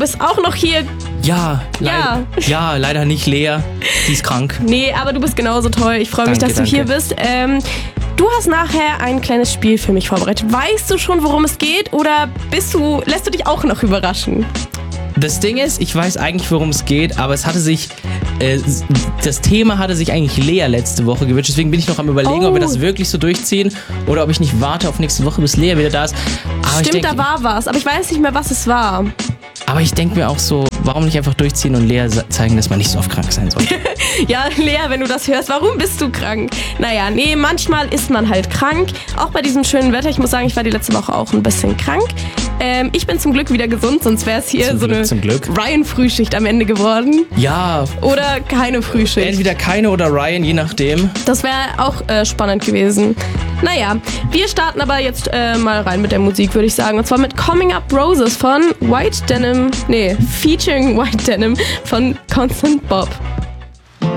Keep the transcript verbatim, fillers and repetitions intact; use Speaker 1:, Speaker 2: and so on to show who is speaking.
Speaker 1: bist auch noch hier.
Speaker 2: Ja, leid,
Speaker 1: Ja.
Speaker 2: ja, leider nicht Lea. Die ist krank.
Speaker 1: Nee, aber du bist genauso toll. Ich freue mich,
Speaker 2: Danke,
Speaker 1: dass du hier
Speaker 2: danke.
Speaker 1: bist. Ähm, du hast nachher ein kleines Spiel für mich vorbereitet. Weißt du schon, worum es geht? Oder bist du, lässt du dich auch noch überraschen?
Speaker 2: Das Ding ist, ich weiß eigentlich, worum es geht, aber es hatte sich, äh, das Thema hatte sich eigentlich Lea letzte Woche gewünscht. Deswegen bin ich noch am Überlegen,
Speaker 1: Oh.
Speaker 2: ob wir das wirklich so durchziehen oder ob ich nicht warte auf nächste Woche, bis Lea wieder da ist. Aber ich
Speaker 1: Stimmt,
Speaker 2: denk,
Speaker 1: da war was, aber ich weiß nicht mehr, was es war.
Speaker 2: Aber ich denke mir auch so, warum nicht einfach durchziehen und Lea sa- zeigen, dass man nicht so oft krank sein soll.
Speaker 1: Ja, Lea, wenn du das hörst, warum bist du krank? Naja, nee, manchmal ist man halt krank. Auch bei diesem schönen Wetter. Ich muss sagen, ich war die letzte Woche auch ein bisschen krank. Ähm, ich bin zum Glück wieder gesund, sonst wäre es hier
Speaker 2: Zum
Speaker 1: so
Speaker 2: Glück,
Speaker 1: eine
Speaker 2: zum Glück.
Speaker 1: Ryan-Frühschicht am Ende geworden.
Speaker 2: Ja,
Speaker 1: Oder keine Frühschicht.
Speaker 2: entweder keine oder Ryan, je nachdem.
Speaker 1: Das wäre auch äh, spannend gewesen. Naja, wir starten aber jetzt äh, mal rein mit der Musik, würde ich sagen. Und zwar mit Coming Up Roses von White Denim, nee, featuring White Denim von Constant Bob.